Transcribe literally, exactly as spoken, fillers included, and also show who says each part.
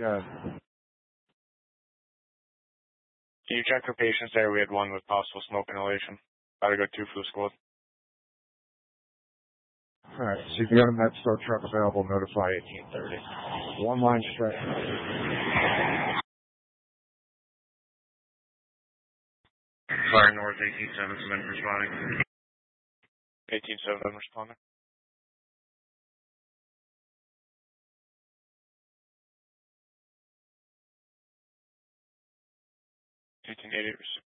Speaker 1: Good.
Speaker 2: Can you check for patients there? We had one with possible smoke inhalation. Gotta go two for the squad.
Speaker 1: Alright, so if you got a med store truck available, notify eighteen thirty. One line straight.
Speaker 3: Fire North eighteen seven, cement responding.
Speaker 2: eighteen seven responding. eighteen eighty